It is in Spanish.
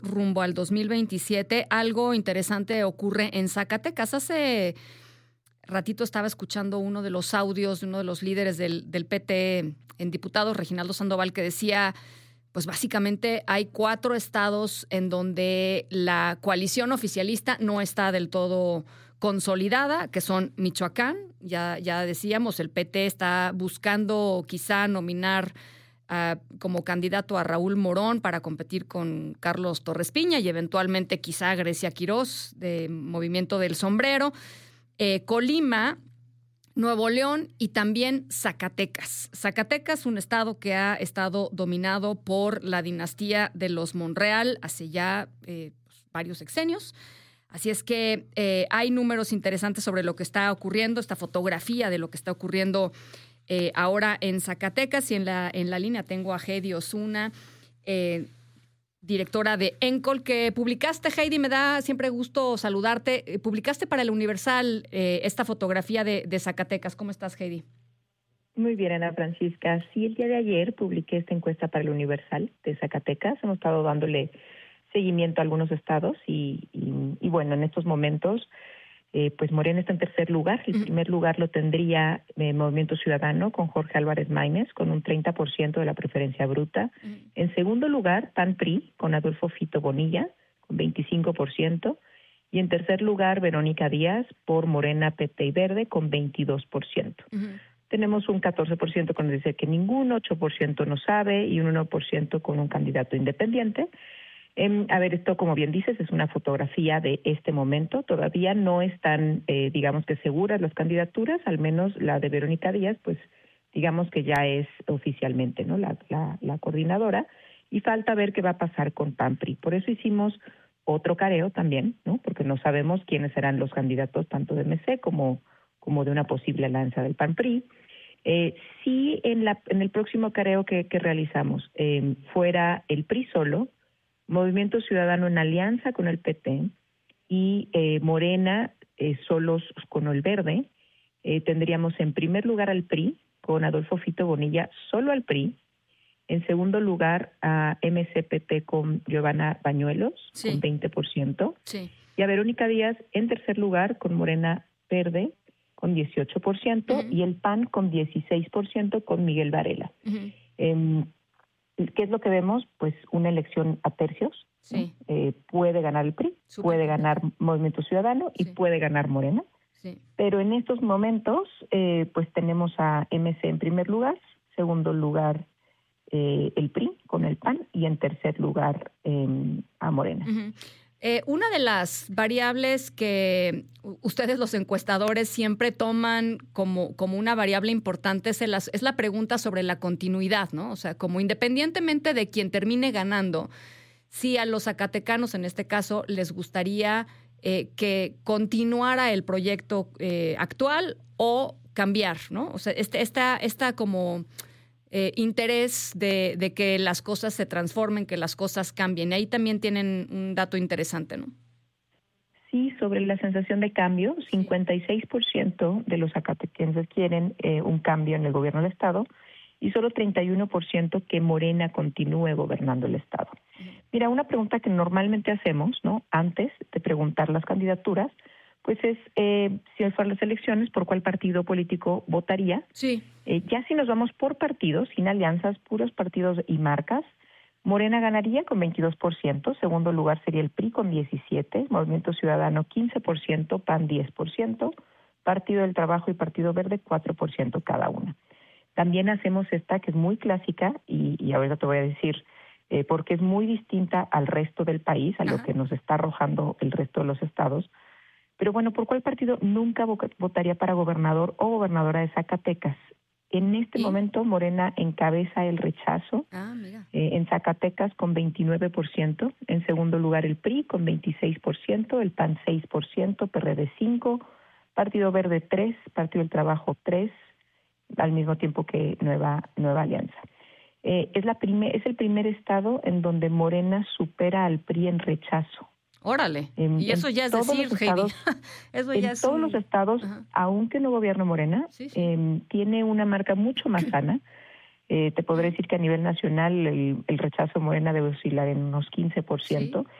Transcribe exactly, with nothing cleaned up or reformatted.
rumbo al dos mil veintisiete, algo interesante ocurre en Zacatecas. Hace ratito estaba escuchando uno de los audios de uno de los líderes del, del P T en diputados, Reginaldo Sandoval, que decía, pues básicamente hay cuatro estados en donde la coalición oficialista no está del todo consolidada, que son Michoacán, ya, ya decíamos, el P T está buscando quizá nominar uh, como candidato a Raúl Morón para competir con Carlos Torres Piña y eventualmente quizá Grecia Quirós de Movimiento del Sombrero, eh, Colima, Nuevo León y también Zacatecas. Zacatecas, un estado que ha estado dominado por la dinastía de los Monreal hace ya eh, varios sexenios. Así es que eh, hay números interesantes sobre lo que está ocurriendo, esta fotografía de lo que está ocurriendo eh, ahora en Zacatecas. Y en la, en la línea tengo a Heidi Osuna, eh, directora de Encol, que publicaste, Heidi, me da siempre gusto saludarte. Publicaste para El Universal eh, esta fotografía de, de Zacatecas. ¿Cómo estás, Heidi? Muy bien, Ana Francisca. Sí, el día de ayer publiqué esta encuesta para El Universal de Zacatecas. Hemos estado dándole seguimiento a algunos estados y, y, y bueno, en estos momentos, eh, pues Morena está en tercer lugar. El uh-huh. primer lugar lo tendría eh, Movimiento Ciudadano con Jorge Álvarez Maínez, con un treinta por ciento de la preferencia bruta. Uh-huh. En segundo lugar, P A N P R I, con Adolfo Fito Bonilla, con veinticinco por ciento. Y en tercer lugar, Verónica Díaz, por Morena, P T y Verde, con veintidós por ciento. Uh-huh. Tenemos un catorce por ciento con el dice que ninguno, ocho por ciento no sabe y un uno por ciento con un candidato independiente. Eh, a ver, esto, como bien dices, es una fotografía de este momento. Todavía no están, eh, digamos que seguras las candidaturas, al menos la de Verónica Díaz, pues digamos que ya es oficialmente, ¿no? La, la, la coordinadora, y falta ver qué va a pasar con P A N P R I. Por eso hicimos otro careo también, ¿no? Porque no sabemos quiénes serán los candidatos tanto de M C como, como de una posible alianza del P A N P R I. Eh, si en, la, en el próximo careo que, que realizamos eh, fuera el P R I solo, Movimiento Ciudadano en alianza con el P T y eh, Morena eh, solos con el Verde, eh, tendríamos en primer lugar al P R I con Adolfo Fito Bonilla, solo al P R I. En segundo lugar a M C P T con Giovanna Bañuelos, sí, con veinte por ciento. Sí. Y a Verónica Díaz en tercer lugar con Morena Verde con dieciocho por ciento. Uh-huh. Y el P A N con dieciséis por ciento con Miguel Varela. Uh-huh. Eh, ¿Qué es lo que vemos? Pues una elección a tercios. Sí. Eh, puede ganar el P R I, Super puede bien. ganar Movimiento Ciudadano y sí. puede ganar Morena. Sí. Pero en estos momentos, eh, pues tenemos a M C en primer lugar, segundo lugar eh, el P R I con el P A N y en tercer lugar eh, a Morena. Uh-huh. Eh, una de las variables que ustedes los encuestadores siempre toman como, como una variable importante es, el, es la pregunta sobre la continuidad, ¿no? O sea, como independientemente de quien termine ganando, si a los zacatecanos en este caso les gustaría eh, que continuara el proyecto eh, actual o cambiar, ¿no? O sea, este, esta, esta como... Eh, interés de, de que las cosas se transformen, que las cosas cambien. Y ahí también tienen un dato interesante, ¿no? Sí, sobre la sensación de cambio, cincuenta y seis por ciento de los zacatequenses quieren eh, un cambio en el gobierno del Estado y solo treinta y uno por ciento que Morena continúe gobernando el Estado. Mira, una pregunta que normalmente hacemos, ¿no? Antes de preguntar las candidaturas, pues es, eh, si fueran las elecciones, ¿por cuál partido político votaría? Sí. Eh, ya si nos vamos por partidos, sin alianzas, puros partidos y marcas, Morena ganaría con veintidós por ciento, segundo lugar sería el P R I con diecisiete por ciento, Movimiento Ciudadano quince por ciento, P A N diez por ciento, Partido del Trabajo y Partido Verde cuatro por ciento cada una. También hacemos esta que es muy clásica y, y ahorita te voy a decir eh, porque es muy distinta al resto del país, a Ajá. lo que nos está arrojando el resto de los estados. Pero bueno, ¿por cuál partido nunca votaría para gobernador o gobernadora de Zacatecas? En este ¿Sí? momento Morena encabeza el rechazo ah, mira. Eh, en Zacatecas con veintinueve por ciento. En segundo lugar el P R I con veintiséis por ciento, el P A N seis por ciento, P R D cinco por ciento, Partido Verde tres por ciento, Partido del Trabajo tres por ciento, al mismo tiempo que Nueva, Nueva Alianza. Eh, es, la primer, es el primer estado en donde Morena supera al P R I en rechazo. Órale, en, y eso ya es decir, estados, eso ya en es todos un... los estados, Ajá. aunque no gobierne Morena, sí, sí. Eh, tiene una marca mucho más sana. Eh, te podré decir que a nivel nacional el, el rechazo de Morena debe oscilar en unos quince por ciento.